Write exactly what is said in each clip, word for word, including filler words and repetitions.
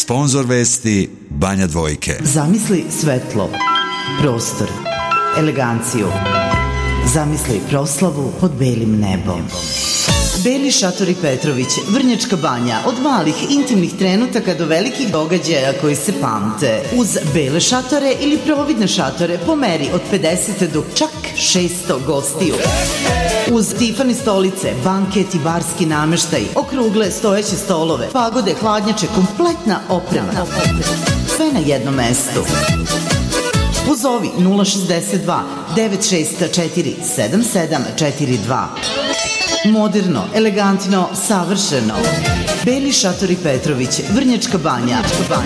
Sponzor vesti Banja Dvojke. Zamisli svetlo, prostor, eleganciju. Zamisli proslavu pod belim nebom. Beli šatori Petrović, Vrnjačka Banja, od malih intimnih trenutaka do velikih događaja koji se pamte. Uz bele šatore ili providne šatore po meri od pedeset do čak šesto gostiju. Uz Tiffany stolice, banket i barski nameštaj, okrugle stojeće stolove, pagode, hladnjače, kompletna oprema. Sve na jednom mestu. Pozovi nula šezdeset dva devet šest četiri sedam sedam četiri dva. Moderno, elegantno, savršeno. Beli šatori Petrović, Vrnjačka Banja.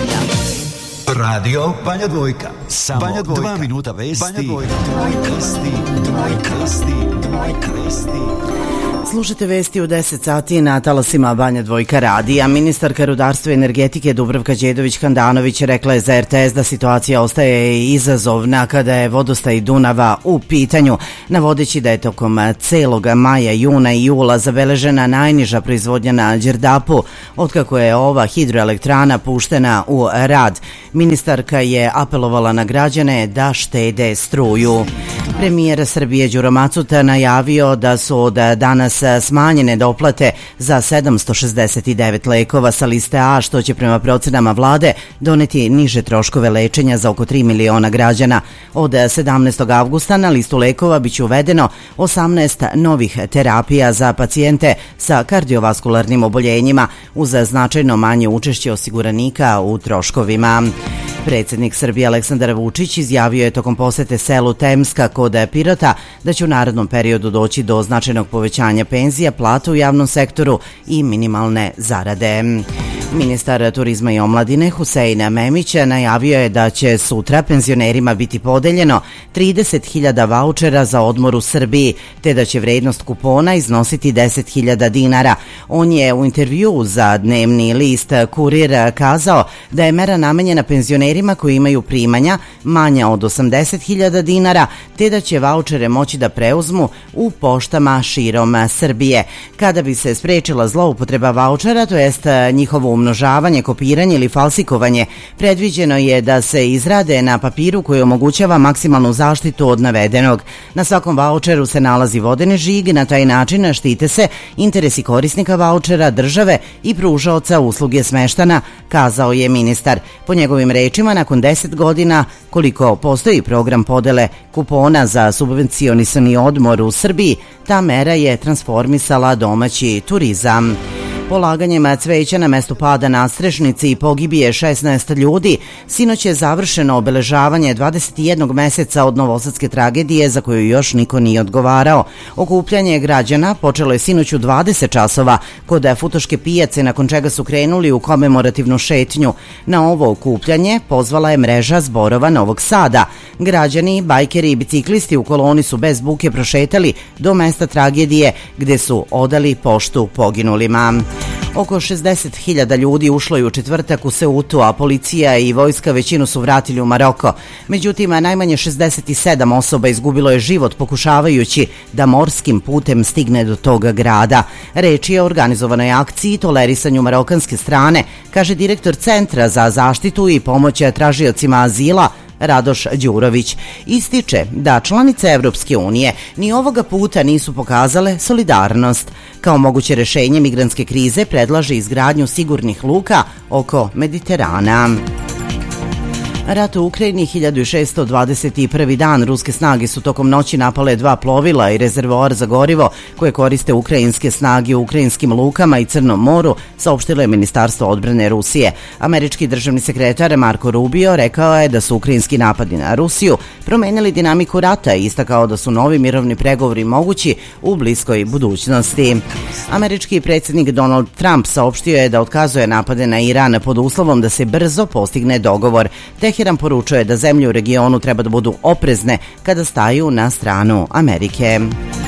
Radio Banja Dvojka. Samo Banja Dvojka. dva minuta vesti. Banja Dvojka. Dvojka vesti. Dvojka vesti. Dvojka vesti. Slušajte vesti u deset sati na talasima Banja Dvojka radija. Ministarka rudarstva i energetike Dubravka Đedović-Handanović rekla je za er te es da situacija ostaje izazovna kada je vodostaj Dunava u pitanju, navodeći da je tokom celog maja, juna i jula zabeležena najniža proizvodnja na Đerdapu otkako je ova hidroelektrana puštena u rad. Ministarka je apelovala na građane da štede struju. Premijer Srbije Đuro Macuta najavio da su od danas smanjene doplate za sedamsto šezdeset devet lekova sa liste A, što će prema procenama vlade doneti niže troškove lečenja za oko tri miliona građana. Od sedamnaestog avgusta na listu lekova biće uvedeno osamnaest novih terapija za pacijente sa kardiovaskularnim oboljenjima uz značajno manje učešće osiguranika u troškovima. Predsjednik Srbije Aleksandar Vučić izjavio je tokom posete selu Temska kod Pirota da će u narednom periodu doći do značajnog povećanja penzija, plata u javnom sektoru i minimalne zarade. Ministar turizma i omladine Husein Memić najavio je da će sutra penzionerima biti podeljeno trideset hiljada vaučera za odmor u Srbiji, te da će vrednost kupona iznositi deset hiljada dinara. On je u intervjuu za dnevni list Kurir kazao da je mera namenjena penzionerima koji imaju primanja manja od osamdeset hiljada dinara, te da će vaučere moći da preuzmu u poštama širom Srbije. Kada bi se sprečila zloupotreba vaučera, to jest njihovo umnožavanje, kopiranje ili falsikovanje, predviđeno je da se izrade na papiru koji omogućava maksimalnu zaštitu od navedenog. Na svakom vaučeru se nalazi vodeni žig, na taj način štite se interesi korisnika vaučera, države i pružaoca usluge smeštana, kazao je ministar. Po njegovim rečima, nakon deset godina koliko postoji program podele kupona za subvencionisani odmor u Srbiji, ta mera je transformisala domaći turizam. Polaganjem cveća na mestu pada nadstrešnici i pogibije šesnaest ljudi, sinoć je završeno obeležavanje dvadeset jednog meseca od novosadske tragedije za koju još niko nije odgovarao. Okupljanje građana počelo je sinoć u dvadeset časova kod Futoške pijace, nakon čega su krenuli u komemorativnu šetnju. Na ovo okupljanje pozvala je mreža zborova Novog Sada. Građani, bajkeri i biciklisti u koloni su bez buke prošetali do mesta tragedije gde su odali poštu poginulima. Oko šezdeset hiljada ljudi ušlo je u četvrtak u Seutu, a policija i vojska većinu su vratili u Maroko. Međutim, najmanje šezdeset sedam osoba izgubilo je život pokušavajući da morskim putem stigne do toga grada. Reč je o organizovanoj akciji tolerisanju marokanske strane, kaže direktor Centra za zaštitu i pomoć tražiocima azila Radoš Đurović. Ističe da članice Evropske unije ni ovoga puta nisu pokazale solidarnost. Kao moguće rešenje migrantske krize predlaže izgradnju sigurnih luka oko Mediterana. Rat u Ukrajini, hiljadu šeststo dvadeset prvi dan, ruske snage su tokom noći napale dva plovila i rezervoar za gorivo koje koriste ukrajinske snage u ukrajinskim lukama i Crnom moru, saopštilo je Ministarstvo odbrane Rusije. Američki državni sekretar Marko Rubio rekao je da su ukrajinski napadi na Rusiju promenili dinamiku rata i istakao da su novi mirovni pregovori mogući u bliskoj budućnosti. Američki predsjednik Donald Trump saopštio je da otkazuje napade na Iran pod uslovom da se brzo postigne dogovor. Teheran poručuje da zemlje u regionu treba da budu oprezne kada staju na stranu Amerike.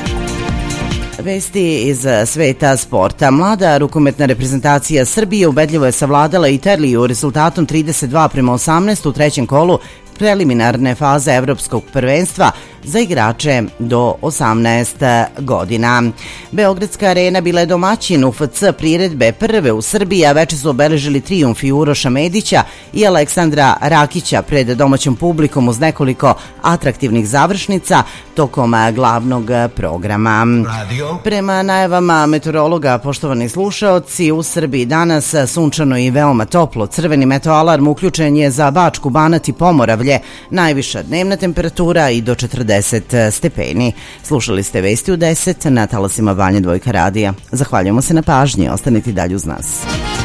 Vesti iz sveta sporta. Mlada rukometna reprezentacija Srbije ubedljivo je savladala Italiju rezultatom trideset dva prema osamnaest u trećem kolu preliminarne faze evropskog prvenstva za igrače do osamnaest godina. Beogradska arena bila je domaćin U F C priredbe prve u Srbiji, a veče su obeležili trijumfi Uroša Medića i Aleksandra Rakića pred domaćom publikom uz nekoliko atraktivnih završnica tokom glavnog programa. Radio. Prema najavama meteorologa, poštovani slušaoci, u Srbiji danas sunčano i veoma toplo. Crveni meteoalarm uključen je za Bačku, Banat i Pomoravlje. Najviša dnevna temperatura i do četrdeset stepeni. Slušali ste Vesti u deset na talasima Banja Dvojka radija. Zahvaljujemo se na pažnji. Ostanite dalje uz nas.